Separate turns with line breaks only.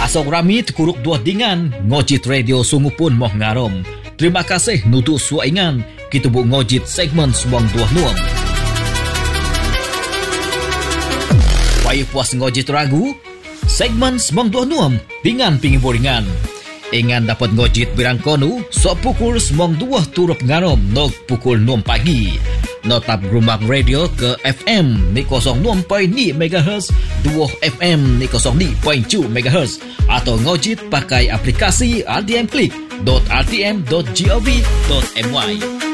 Pasok rami tekuruk dua dingan, ngojit radio sungu pun moh ngarom. Terima kasih nutu suaingan, kita bu ngojit segmen semong dua nuam. Payah puas ngojit ragu, segmen semong dua nuam, dingan pingin boringan. Ingan dapat ngojit birang konu, sok pukul semong dua turut ngarom, nok pukul 6 pagi. Notap rumah radio ke FM ni 06.2 MHz, 2 FM ni 02.2 MHz atau ngojit pakai aplikasi RTM Click.rtm.gov.my.